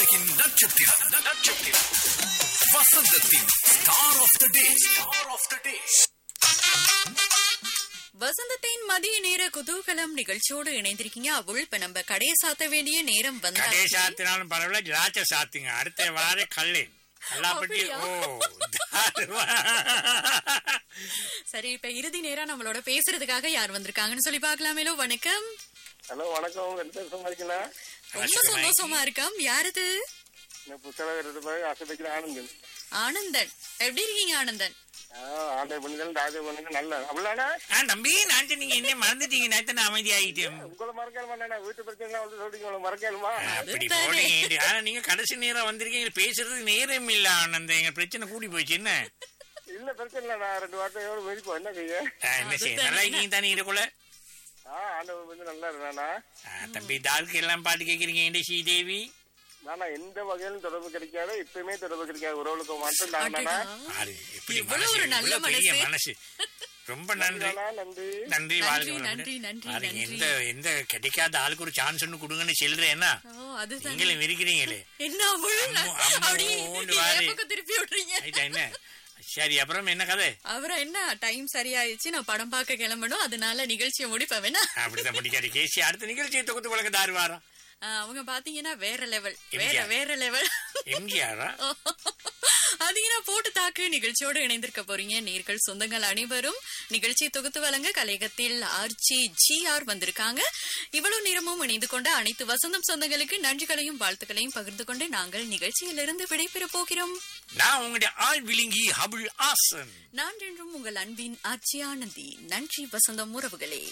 உலகின் நட்சத்திரம் நட்சத்திரம் வசந்தத்தின் star of the day star of the டே. வசந்தத்தின் மதிய நேர குதூகலம் நிகழ்ச்சியோடு இணைந்திருக்கீங்க. அவள் இப்ப நம்ம கடையை சாத்த வேண்டிய நேரம் கடை வந்தாச்சு. சாத்தினாலும் பரவாயில்ல, திராட்சை சாத்துங்க. அடுத்த வார கல்லேன் எல்லாப்பட்டி. ஓ சரி, இப்ப இறுதி நேரம் நம்மளோட பேசுறதுக்காக யார் வந்திருக்காங்கன்னு சொல்லி பாக்கலாமேலோ. வணக்கம். ஹலோ வணக்கம். இருக்கீங்களா? ரொம்ப சந்தோஷமா இருக்கோம். யாரது? ஆனந்தன். ஆனந்தன், எப்படி இருக்கீங்க ஆனந்தன்? ஆண்டை பண்ணுங்கள், ராஜா பண்ணுங்க. நல்ல அவ்வளோண்ணா தம்பி, நான் நீங்க என்ன மறந்துட்டீங்க? நான் அமைதி ஆகிட்டேன். உங்களை மறக்கணுமா? வீட்டு பிரச்சனை வந்து சொல்றீங்க, உங்களை மறக்கணுமா? அப்படி போனீங்க. ஆனா நீங்க கடைசி நேரம் வந்திருக்கீங்க, பேசுறதுக்கு நேரம் இல்ல ஆனந்த. எங்க பிரச்சனை கூடி போச்சு. என்ன இல்ல பிரச்சனை இல்ல, நான் 2 வார்த்தையோட மதிப்போம். என்ன கைய என்ன செய்ய? நல்லா இருக்கீங்க தானே இதுக்குள்ள? ஆண்டவன் வந்து நல்லா இருந்தானா? தம்பி, தாளுக்கு எல்லாம் பாட்டு கேட்கறீங்க. என்ன ஸ்ரீதேவி? நானா எந்த வகையிலும் தொடர்பு கிடைக்காது, இப்பயுமே தொடர்பு கிடைக்காது. உறவுகளுக்கு மட்டும் நானா? இவ்வளவு ஒரு நல்ல மனசு. ரொம்ப நன்றி நன்றி நன்றி. நன்றி, நன்றி. எந்த எந்த கிடைக்காத ஆளுக்கு ஒரு சான்ஸ் ஒண்ணு கொடுங்கன்னு சொல்றேன்னா நீங்களும் இருக்கிறீங்களே. என்ன திருப்பி விடுறீங்க? என்ன சரி, அப்புறம் என்ன கதை? அப்புறம் என்ன, டைம் சரியாயிடுச்சு, நான் படம் பார்க்க கிளம்பணும். அதனால நிகழ்ச்சியை முடிப்ப வேணா. அப்படிதான் முடிக்காது கேசி. அடுத்த நிகழ்ச்சியை தொகுத்து வழங்க தாரு வாரம். அவங்க பாத்தீங்கன்னா வேற லெவல், வேற லெவல். எம்ஜிஆரா? அதீனா போட்டு தாக்கு நிகழ்ச்சியோடு இணைந்திருக்க போறீங்க. நேர்கள் சொந்தங்கள் அனைவரும் நிகழ்ச்சியை தொகுத்து வழங்க கலையகத்தில் RGGR வந்திருக்காங்க. இவ்வளவு நேரமும் இணைந்து கொண்ட அனைத்து வசந்தம் சொந்தங்களுக்கு நன்றிகளையும் வாழ்த்துக்களையும் பகிர்ந்து கொண்டு நாங்கள் நிகழ்ச்சியிலிருந்து விடைபெற போகிறோம். நான் உங்களுடைய ஆள் விழுங்கி ஹபுல் ஆசன். நான் என்றும் உங்கள் அன்பின் ஆட்சி ஆனந்தி. நன்றி வசந்தம் உறவுகளே.